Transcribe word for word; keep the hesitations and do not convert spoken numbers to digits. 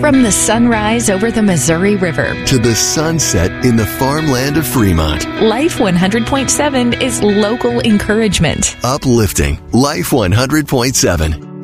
From the sunrise over the Missouri River to the sunset in the farmland of Fremont. Life one hundred point seven is local encouragement. Uplifting Life one hundred point seven.